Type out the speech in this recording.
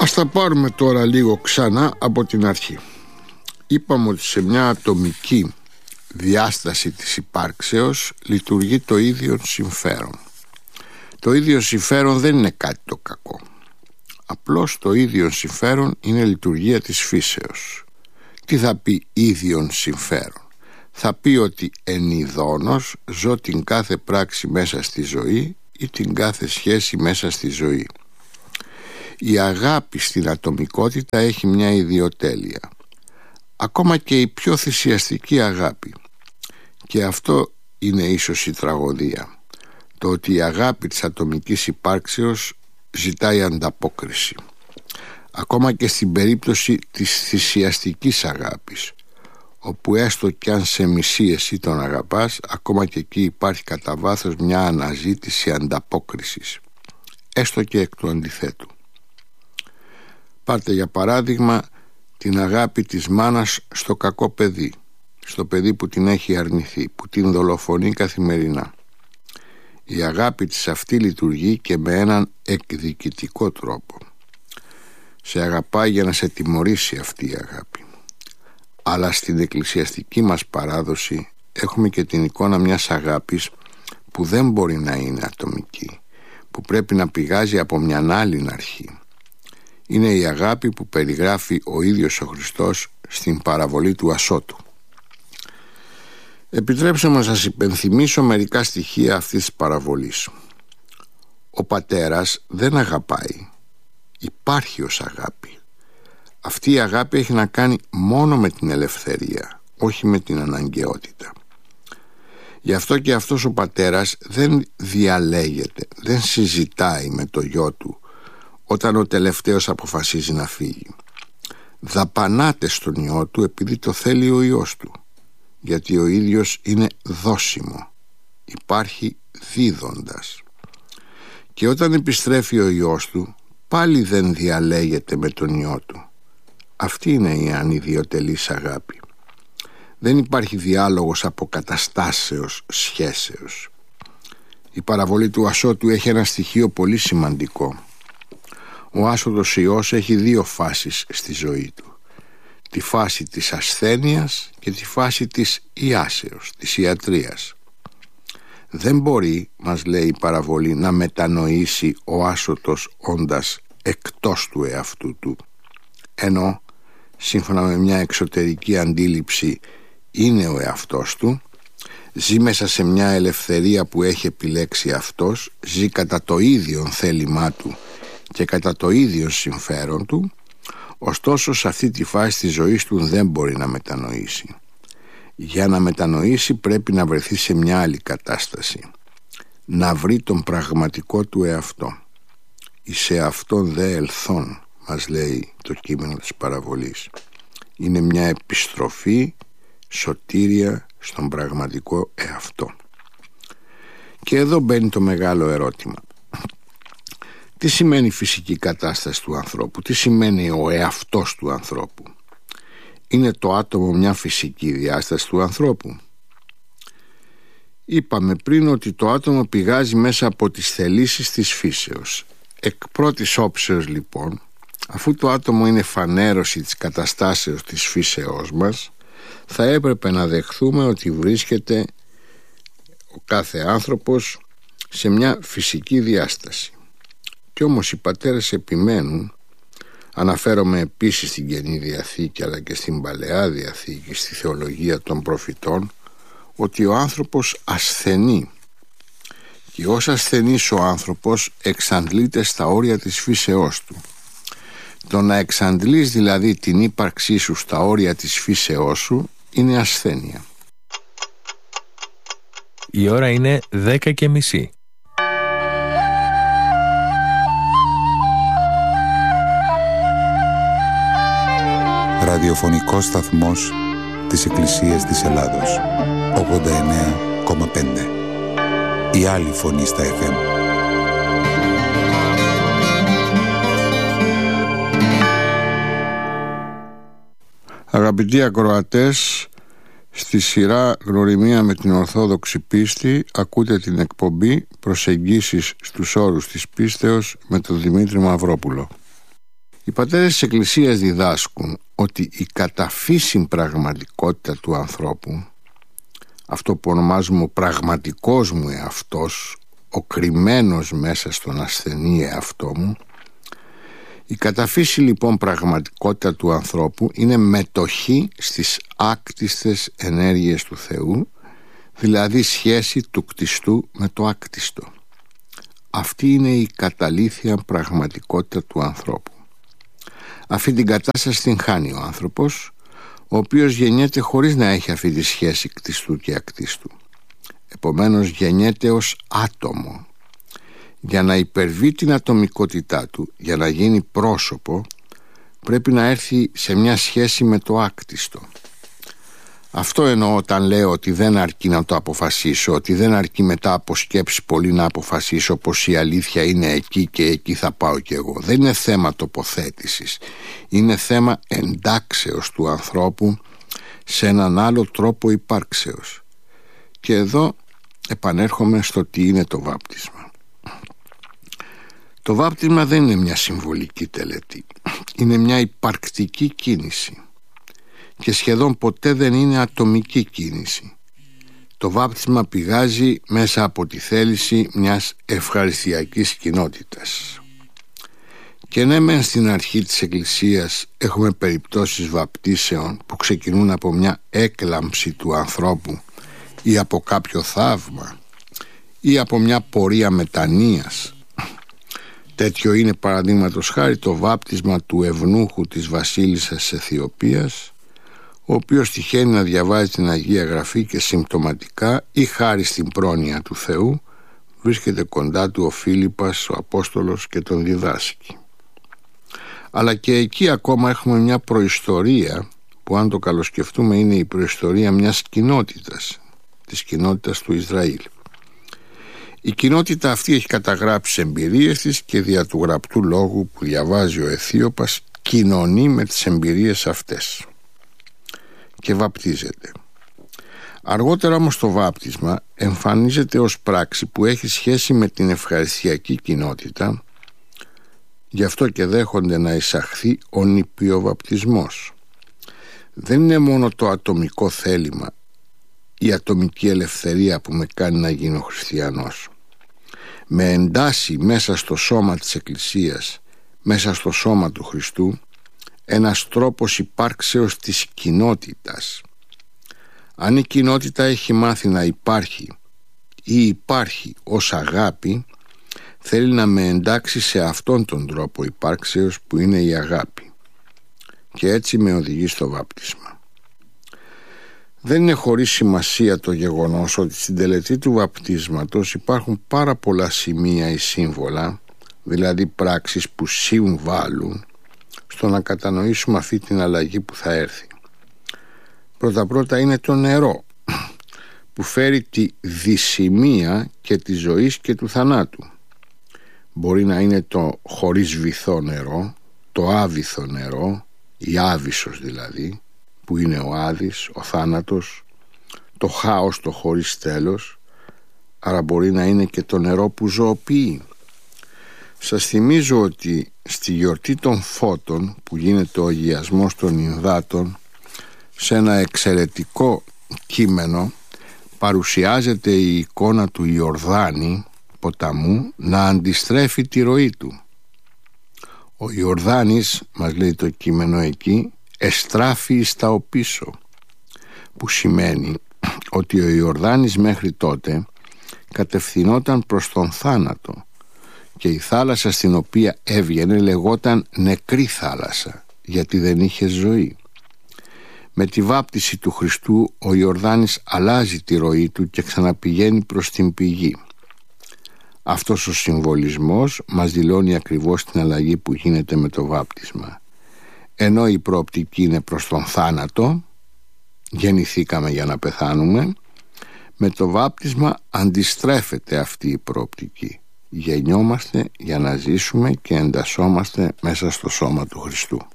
Ας τα πάρουμε τώρα λίγο ξανά από την αρχή. Είπαμε ότι σε μια ατομική διάσταση της υπάρξεως λειτουργεί το ίδιο συμφέρον. Το ίδιο συμφέρον δεν είναι κάτι το κακό. Απλώς το ίδιο συμφέρον είναι λειτουργία της φύσεως. Τι θα πει ίδιον συμφέρον? Θα πει ότι εν ειδώνως ζω την κάθε πράξη μέσα στη ζωή ή την κάθε σχέση μέσα στη ζωή. Η αγάπη στην ατομικότητα έχει μια ιδιοτέλεια. Ακόμα και η πιο θυσιαστική αγάπη. Και αυτό είναι ίσως η τραγωδία. Το ότι η αγάπη της ατομικής υπάρξεως ζητάει ανταπόκριση. Ακόμα και στην περίπτωση της θυσιαστικής αγάπης, όπου έστω κι αν σε μισεί εσύ τον αγαπάς, ακόμα και εκεί υπάρχει κατά βάθος μια αναζήτηση ανταπόκρισης, έστω και εκ του αντιθέτου. Πάρτε για παράδειγμα την αγάπη της μάνας στο κακό παιδί, στο παιδί που την έχει αρνηθεί, που την δολοφονεί καθημερινά. Η αγάπη της αυτή λειτουργεί και με έναν εκδικητικό τρόπο. Σε αγαπάει για να σε τιμωρήσει αυτή η αγάπη. Αλλά στην εκκλησιαστική μας παράδοση έχουμε και την εικόνα μιας αγάπης που δεν μπορεί να είναι ατομική, που πρέπει να πηγάζει από μιαν άλλη αρχή. Είναι η αγάπη που περιγράφει ο ίδιος ο Χριστός στην παραβολή του Ασώτου. Επιτρέψτε μου να σας υπενθυμίσω μερικά στοιχεία αυτής της παραβολής. Ο πατέρας δεν αγαπάει, υπάρχει ως αγάπη. Αυτή η αγάπη έχει να κάνει μόνο με την ελευθερία, όχι με την αναγκαιότητα. Γι' αυτό και αυτός ο πατέρας δεν διαλέγεται, δεν συζητάει με το γιο του όταν ο τελευταίος αποφασίζει να φύγει. Δαπανάται στον ιό του επειδή το θέλει ο ιός του, γιατί ο ίδιος είναι δώσιμο, υπάρχει δίδοντας. Και όταν επιστρέφει ο ιός του, πάλι δεν διαλέγεται με τον ιό του. Αυτή είναι η ανιδιοτελής αγάπη. Δεν υπάρχει διάλογος αποκαταστάσεως σχέσεως. Η παραβολή του Ασώτου έχει ένα στοιχείο πολύ σημαντικό. Ο άσωτος ιός έχει δύο φάσεις στη ζωή του. Τη φάση της ασθένειας και τη φάση της ιάσεως, της ιατρίας. Δεν μπορεί, μας λέει η παραβολή, να μετανοήσει ο άσωτος όντας εκτός του εαυτού του, ενώ σύμφωνα με μια εξωτερική αντίληψη είναι ο εαυτός του, ζει μέσα σε μια ελευθερία που έχει επιλέξει αυτός, ζει κατά το ίδιο θέλημά του και κατά το ίδιο συμφέρον του. Ωστόσο σε αυτή τη φάση της ζωής του δεν μπορεί να μετανοήσει. Για να μετανοήσει πρέπει να βρεθεί σε μια άλλη κατάσταση, να βρει τον πραγματικό του εαυτό. «Εις εαυτόν δε ελθόν», μας λέει το κείμενο της παραβολής. Είναι μια επιστροφή σωτήρια στον πραγματικό εαυτό. Και εδώ μπαίνει το μεγάλο ερώτημα. Τι σημαίνει φυσική κατάσταση του ανθρώπου? Τι σημαίνει ο εαυτός του ανθρώπου? Είναι το άτομο μια φυσική διάσταση του ανθρώπου? Είπαμε πριν ότι το άτομο πηγάζει μέσα από τις θελήσεις της φύσεως. Εκ πρώτης όψεως λοιπόν, αφού το άτομο είναι φανέρωση της καταστάσεως της φύσεώς μας, θα έπρεπε να δεχθούμε ότι βρίσκεται ο κάθε άνθρωπος σε μια φυσική διάσταση. Κι όμως οι πατέρες επιμένουν, αναφέρομαι επίσης στην Καινή Διαθήκη αλλά και στην Παλαιά Διαθήκη, στη θεολογία των προφητών, ότι ο άνθρωπος ασθενεί. Και ως ασθενής ο άνθρωπος εξαντλείται στα όρια της φύσεώς του. Το να εξαντλείς δηλαδή την ύπαρξή σου στα όρια της φύσεώς σου είναι ασθένεια. Η ώρα είναι 10:30. Ραδιοφωνικός σταθμός της Εκκλησίας της Ελλάδος, 89,5. Η άλλη φωνή στα FM. Αγαπητοί ακροατές, στη σειρά Γνωριμία με την Ορθόδοξη Πίστη ακούτε την εκπομπή Προσεγγίσεις στους όρους της πίστεως με τον Δημήτρη Μαυρόπουλο. Οι πατέρες της Εκκλησίας διδάσκουν ότι η κατά φύσιν πραγματικότητα του ανθρώπου, αυτό που ονομάζουμε ο πραγματικός μου εαυτός, ο κρυμμένος μέσα στον ασθενή εαυτό μου, η κατά φύση λοιπόν πραγματικότητα του ανθρώπου είναι μετοχή στις άκτιστες ενέργειες του Θεού, δηλαδή σχέση του κτιστού με το άκτιστο. Αυτή είναι η καταλήθεια πραγματικότητα του ανθρώπου. Αυτή την κατάσταση την χάνει ο άνθρωπος, ο οποίος γεννιέται χωρίς να έχει αυτή τη σχέση κτιστού και ακτίστου. Επομένως γεννιέται ως άτομο. Για να υπερβεί την ατομικότητά του, για να γίνει πρόσωπο, πρέπει να έρθει σε μια σχέση με το άκτιστο. Αυτό εννοώ όταν λέω ότι δεν αρκεί να το αποφασίσω, ότι δεν αρκεί μετά από σκέψη πολύ να αποφασίσω πως η αλήθεια είναι εκεί και εκεί θα πάω κι εγώ. Δεν είναι θέμα τοποθέτησης, είναι θέμα εντάξεως του ανθρώπου σε έναν άλλο τρόπο υπάρξεως. Και εδώ επανέρχομαι στο τι είναι το βάπτισμα. Το βάπτισμα δεν είναι μια συμβολική τελετή, είναι μια υπαρκτική κίνηση και σχεδόν ποτέ δεν είναι ατομική κίνηση. Το βάπτισμα πηγάζει μέσα από τη θέληση μιας ευχαριστιακής κοινότητας. Και ναι μεν στην αρχή της Εκκλησίας έχουμε περιπτώσεις βαπτίσεων που ξεκινούν από μια έκλαμψη του ανθρώπου ή από κάποιο θαύμα ή από μια πορεία μετανοίας. Τέτοιο είναι παραδείγματος χάρη το βάπτισμα του ευνούχου της βασίλισσας της Αιθιοπίας, ο οποίος τυχαίνει να διαβάζει την Αγία Γραφή και συμπτωματικά ή χάρη στην πρόνοια του Θεού βρίσκεται κοντά του ο Φίλιππας ο Απόστολος και τον διδάσκει. Αλλά και εκεί ακόμα έχουμε μια προϊστορία που, αν το καλοσκεφτούμε, είναι η προϊστορία μιας κοινότητας, της κοινότητας του Ισραήλ. Η κοινότητα αυτή έχει καταγράψει εμπειρίες της και δια του γραπτού λόγου που διαβάζει ο Αιθίωπας κοινωνεί με τις εμπειρίες αυτές και βαπτίζεται. Αργότερα όμως το βάπτισμα εμφανίζεται ως πράξη που έχει σχέση με την ευχαριστιακή κοινότητα, γι' αυτό και δέχονται να εισαχθεί ο νηπιοβαπτισμός. Δεν είναι μόνο το ατομικό θέλημα, η ατομική ελευθερία που με κάνει να γίνω χριστιανός. Με εντάσσει μέσα στο σώμα της Εκκλησίας, μέσα στο σώμα του Χριστού, ένας τρόπος υπάρξεως της κοινότητας. Αν η κοινότητα έχει μάθει να υπάρχει ή υπάρχει ως αγάπη, θέλει να με εντάξει σε αυτόν τον τρόπο υπάρξεως που είναι η αγάπη, και έτσι με οδηγεί στο βάπτισμα. Δεν είναι χωρίς σημασία το γεγονός ότι στην τελετή του βαπτίσματος υπάρχουν πάρα πολλά σημεία ή σύμβολα, δηλαδή πράξεις που συμβάλλουν στο να κατανοήσουμε αυτή την αλλαγή που θα έρθει. Πρώτα είναι το νερό, που φέρει τη δυσιμία και της ζωής και του θανάτου. Μπορεί να είναι το χωρίς βυθό νερό, το άβυθο νερό, η άβυσσος δηλαδή, που είναι ο Άδης, ο θάνατος, το χάος, το χωρίς τέλος, άρα μπορεί να είναι και το νερό που ζωοποιεί. Σας θυμίζω ότι στη γιορτή των φώτων που γίνεται ο αγιασμός των Ινδάτων, σε ένα εξαιρετικό κείμενο παρουσιάζεται η εικόνα του Ιορδάνη, ποταμού, να αντιστρέφει τη ροή του. Ο Ιορδάνης, μας λέει το κείμενο εκεί, εστράφει εις τα οπίσω, που σημαίνει ότι ο Ιορδάνης μέχρι τότε κατευθυνόταν προς τον θάνατο και η θάλασσα στην οποία έβγαινε λεγόταν νεκρή θάλασσα, γιατί δεν είχε ζωή. Με τη βάπτιση του Χριστού ο Ιορδάνης αλλάζει τη ροή του και ξαναπηγαίνει προς την πηγή. Αυτός ο συμβολισμός μας δηλώνει ακριβώς την αλλαγή που γίνεται με το βάπτισμα. Ενώ η προοπτική είναι προς τον θάνατο, γεννηθήκαμε για να πεθάνουμε, με το βάπτισμα αντιστρέφεται αυτή η προοπτική. Γεννιόμαστε για να ζήσουμε και εντασσόμαστε μέσα στο σώμα του Χριστού.